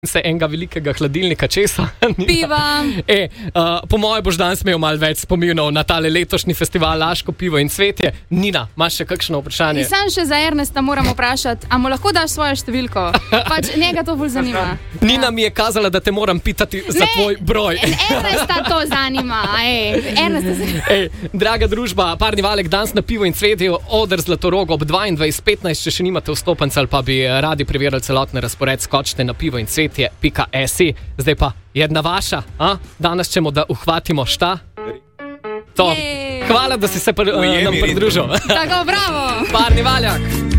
se enega velikega hladilnika česa. Piva. Po mojem boš danes imel malo več spominov na tale letošnji festival Laško pivo in cvetje. Nina, imaš še kakšno vprašanje? Sam še za Ernesta moram vprašati, a mu lahko daš svojo številko? Pač njega to bolj zanima. Nina mi je kazala, da te moram pitati za tvoj broj. Ernesta to zanima. Draga družba, Parni Valek, danes na pivo in cvetje, oder Zlatoroga ob 22:15, če še nimate vstopenc ali pa bi radi preverili celotni razpored, skočite na pivo in cvetje.si. Zdaj pa jedna vaša, danes ćemo da uhvatimo šta? To. Hvala, da si se nam pridružil. Tako, bravo! Parni Valjak!